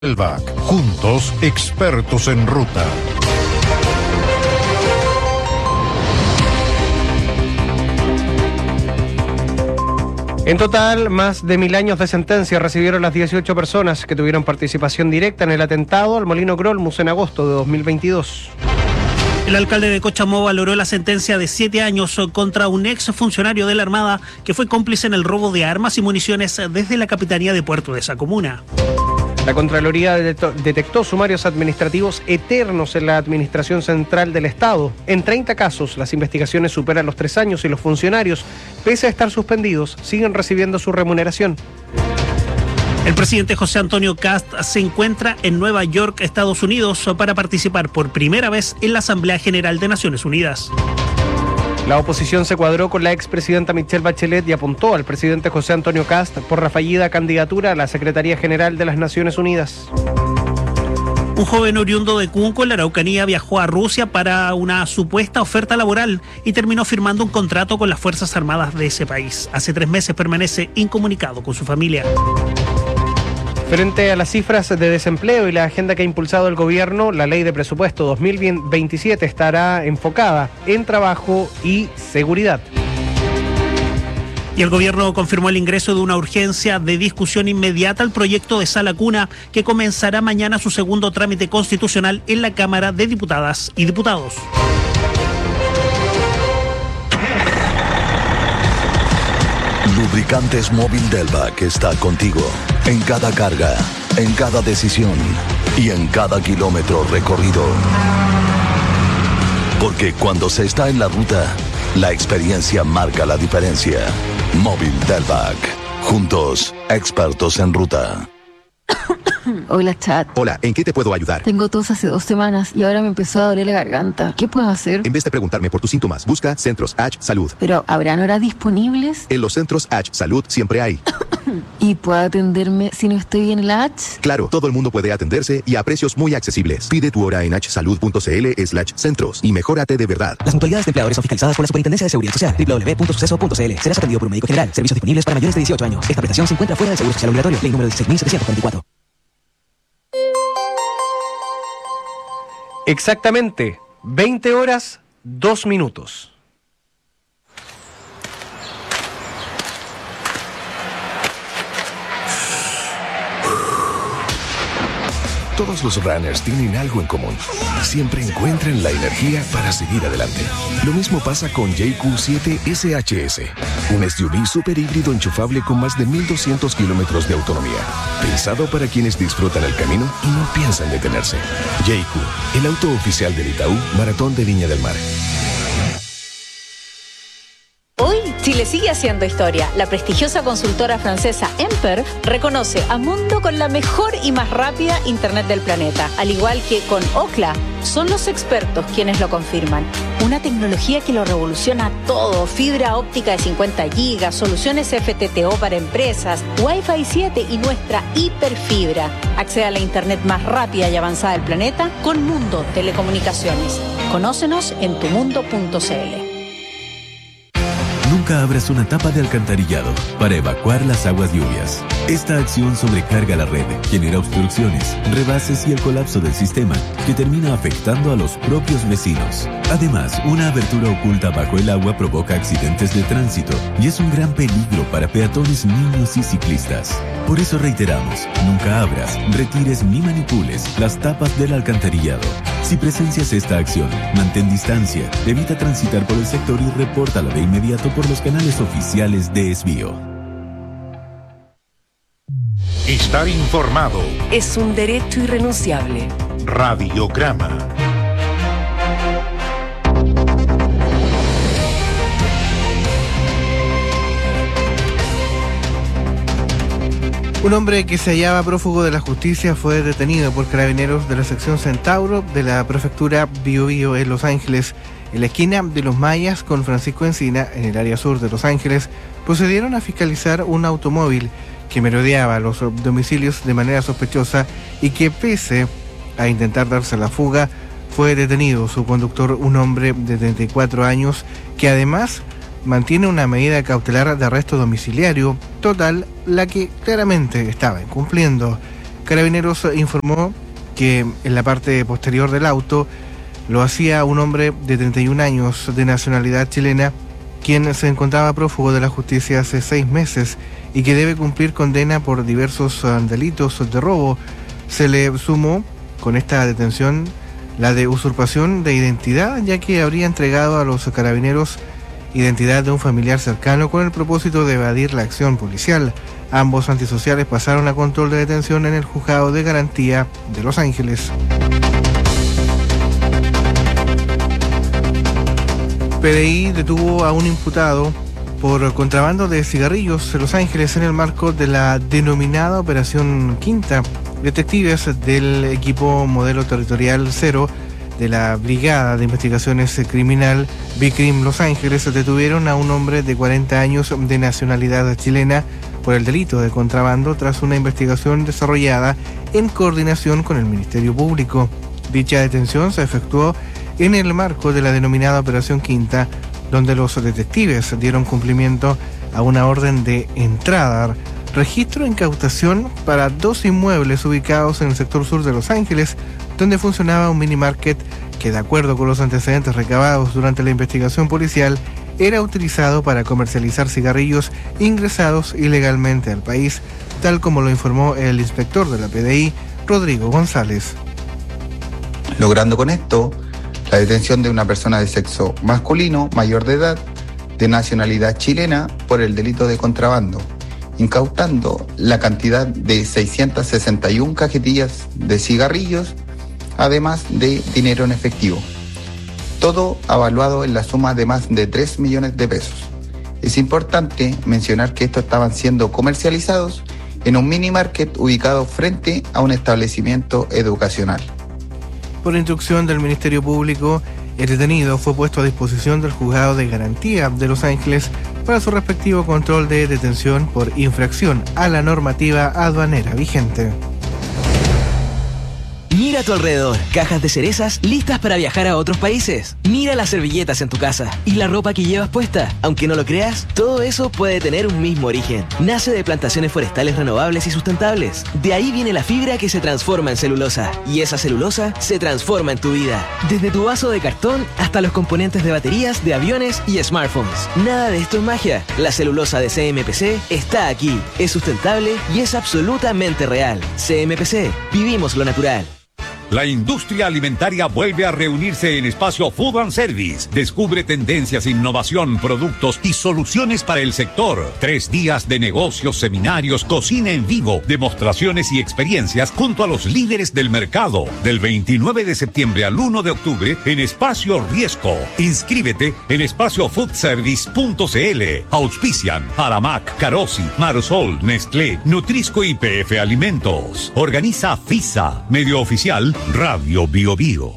Delvac, juntos expertos en ruta. En total, más de 1000 años de sentencia recibieron las 18 personas que tuvieron participación directa en el atentado al Molino Grolmus en agosto de 2022. El alcalde de Cochamó valoró la sentencia de 7 años contra un ex funcionario de la Armada que fue cómplice en el robo de armas y municiones desde la capitanía de puerto de esa comuna. La Contraloría detectó sumarios administrativos eternos en la Administración Central del Estado. En 30 casos, las investigaciones superan los 3 años y los funcionarios, pese a estar suspendidos, siguen recibiendo su remuneración. El presidente José Antonio Kast se encuentra en Nueva York, Estados Unidos, para participar por primera vez en la Asamblea General de Naciones Unidas. La oposición se cuadró con la expresidenta Michelle Bachelet y apuntó al presidente José Antonio Kast por la fallida candidatura a la Secretaría General de las Naciones Unidas. Un joven oriundo de Cunco, en la Araucanía, viajó a Rusia para una supuesta oferta laboral y terminó firmando un contrato con las Fuerzas Armadas de ese país. Hace 3 meses permanece incomunicado con su familia. Frente a las cifras de desempleo y la agenda que ha impulsado el gobierno, la ley de presupuesto 2027 estará enfocada en trabajo y seguridad. Y el gobierno confirmó el ingreso de una urgencia de discusión inmediata al proyecto de Sala Cuna, que comenzará mañana su segundo trámite constitucional en la Cámara de Diputadas y Diputados. Lubricantes Móvil Delvac está contigo en cada carga, en cada decisión y en cada kilómetro recorrido. Porque cuando se está en la ruta, la experiencia marca la diferencia. Móvil Delvac. Juntos, expertos en ruta. Hola, chat. Hola, ¿en qué te puedo ayudar? Tengo tos hace 2 semanas y ahora me empezó a doler la garganta. ¿Qué puedo hacer? En vez de preguntarme por tus síntomas, busca Centros H Salud. Pero, ¿habrán horas disponibles? En los Centros H Salud siempre hay. ¿Y puedo atenderme si no estoy en la H? Claro, todo el mundo puede atenderse y a precios muy accesibles. Pide tu hora en hsalud.cl/centros y mejórate de verdad. Las mutualidades de empleadores son fiscalizadas por la Superintendencia de Seguridad Social. www.suceso.cl. Serás atendido por un médico general. Servicios disponibles para mayores de 18 años. Esta prestación se encuentra fuera del Seguro Social Obligatorio. Ley número 16.744. Exactamente, 20 horas, 2 minutos. Todos los runners tienen algo en común. Siempre encuentran la energía para seguir adelante. Lo mismo pasa con JQ7 SHS, un SUV super híbrido enchufable con más de 1200 kilómetros de autonomía. Pensado para quienes disfrutan el camino y no piensan detenerse. JQ, el auto oficial del Itaú Maratón de Viña del Mar. Hoy, Chile sigue haciendo historia. La prestigiosa consultora francesa Emper reconoce a Mundo con la mejor y más rápida internet del planeta. Al igual que con Ookla, son los expertos quienes lo confirman. Una tecnología que lo revoluciona todo. Fibra óptica de 50 gigas, soluciones FTTO para empresas, Wi-Fi 7 y nuestra hiperfibra. Accede a la internet más rápida y avanzada del planeta con Mundo Telecomunicaciones. Conócenos en tumundo.cl. Nunca abras una tapa de alcantarillado para evacuar las aguas lluvias. Esta acción sobrecarga la red, genera obstrucciones, rebases y el colapso del sistema, que termina afectando a los propios vecinos. Además, una abertura oculta bajo el agua provoca accidentes de tránsito y es un gran peligro para peatones, niños y ciclistas. Por eso reiteramos, nunca abras, retires ni manipules las tapas del alcantarillado. Si presencias esta acción, mantén distancia, evita transitar por el sector y repórtala de inmediato por los canales oficiales de Esvío. Estar informado. Es un derecho irrenunciable. Radiograma. Un hombre que se hallaba prófugo de la justicia fue detenido por carabineros de la sección Centauro de la prefectura Biobío en Los Ángeles. En la esquina de Los Mayas con Francisco Encina, en el área sur de Los Ángeles, procedieron a fiscalizar un automóvil que merodeaba los domicilios de manera sospechosa y que, pese a intentar darse la fuga, fue detenido su conductor, un hombre de 34 años, que además mantiene una medida cautelar de arresto domiciliario total, la que claramente estaba incumpliendo. Carabineros informó que en la parte posterior del auto lo hacía un hombre de 31 años de nacionalidad chilena, quien se encontraba prófugo de la justicia hace 6 meses y que debe cumplir condena por diversos delitos de robo. Se le sumó con esta detención la de usurpación de identidad, ya que habría entregado a los carabineros identidad de un familiar cercano con el propósito de evadir la acción policial. Ambos antisociales pasaron a control de detención en el Juzgado de Garantía de Los Ángeles. PDI detuvo a un imputado por contrabando de cigarrillos en Los Ángeles en el marco de la denominada Operación Quinta. Detectives del equipo Modelo Territorial 0 de la Brigada de Investigaciones Criminal BICRIM Los Ángeles detuvieron a un hombre de 40 años de nacionalidad chilena por el delito de contrabando tras una investigación desarrollada en coordinación con el Ministerio Público. Dicha detención se efectuó en el marco de la denominada Operación Quinta, donde los detectives dieron cumplimiento a una orden de entrada, registro e incautación para 2 inmuebles ubicados en el sector sur de Los Ángeles, donde funcionaba un mini market que, de acuerdo con los antecedentes recabados durante la investigación policial, era utilizado para comercializar cigarrillos ingresados ilegalmente al país, tal como lo informó el inspector de la PDI, Rodrigo González. Logrando con esto la detención de una persona de sexo masculino, mayor de edad, de nacionalidad chilena, por el delito de contrabando, incautando la cantidad de 661 cajetillas de cigarrillos, además de dinero en efectivo. Todo avaluado en la suma de más de 3 millones de pesos. Es importante mencionar que estos estaban siendo comercializados en un mini market ubicado frente a un establecimiento educacional. Por instrucción del Ministerio Público, el detenido fue puesto a disposición del Juzgado de Garantía de Los Ángeles para su respectivo control de detención por infracción a la normativa aduanera vigente. Mira a tu alrededor, cajas de cerezas listas para viajar a otros países. Mira las servilletas en tu casa y la ropa que llevas puesta. Aunque no lo creas, todo eso puede tener un mismo origen. Nace de plantaciones forestales renovables y sustentables. De ahí viene la fibra que se transforma en celulosa. Y esa celulosa se transforma en tu vida. Desde tu vaso de cartón hasta los componentes de baterías de aviones y smartphones. Nada de esto es magia. La celulosa de CMPC está aquí. Es sustentable y es absolutamente real. CMPC, vivimos lo natural. La industria alimentaria vuelve a reunirse en Espacio Food and Service. Descubre tendencias, innovación, productos y soluciones para el sector. 3 días de negocios, seminarios, cocina en vivo, demostraciones y experiencias junto a los líderes del mercado. Del 29 de septiembre al 1 de octubre en Espacio Riesco. Inscríbete en espaciofoodservice.cl. Auspician Aramac, Carosi, Marsol, Nestlé, Nutrisco y PF Alimentos. Organiza FISA, medio oficial Radio Bio Bio.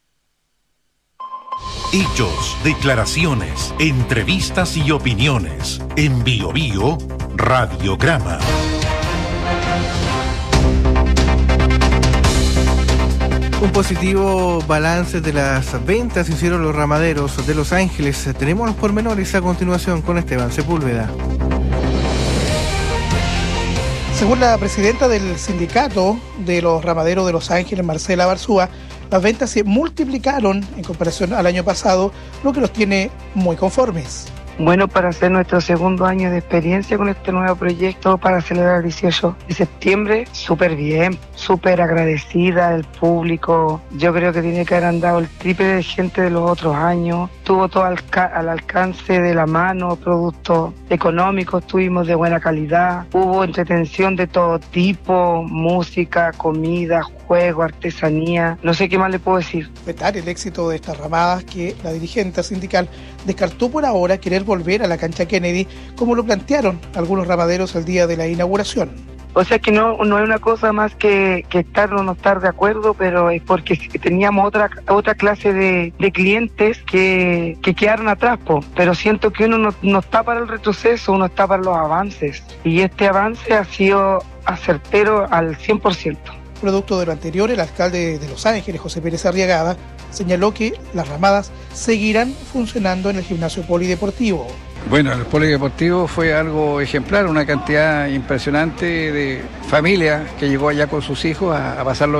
Hechos, declaraciones, entrevistas y opiniones. En Bio Bio, Radiograma. Un positivo balance de las ventas hicieron los ramaderos de Los Ángeles. Tenemos los pormenores a continuación con Esteban Sepúlveda. Según la presidenta del sindicato de los ramaderos de Los Ángeles, Marcela Barzúa, las ventas se multiplicaron en comparación al año pasado, lo que los tiene muy conformes. Bueno, para hacer nuestro segundo año de experiencia con este nuevo proyecto para celebrar el 18 de septiembre, súper bien, súper agradecida del público. Yo creo que tiene que haber andado el triple de gente de los otros años. Tuvo todo al alcance de la mano, productos económicos, tuvimos de buena calidad. Hubo entretención de todo tipo, música, comida, juego, artesanía. No sé qué más le puedo decir. Vetar el éxito de estas ramadas que la dirigente sindical descartó por ahora querer volver a la cancha Kennedy, como lo plantearon algunos ramaderos el día de la inauguración. O sea que no es una cosa más que estar o no estar de acuerdo, pero es porque teníamos otra clase de clientes que quedaron atrás, pero siento que uno no está para el retroceso, uno está para los avances, y este avance ha sido acertero al 100%. Producto de lo anterior, el alcalde de Los Ángeles, José Pérez Arriagada, señaló que las ramadas seguirán funcionando en el gimnasio polideportivo. Bueno, el polideportivo fue algo ejemplar, una cantidad impresionante de familias que llegó allá con sus hijos a pasarlo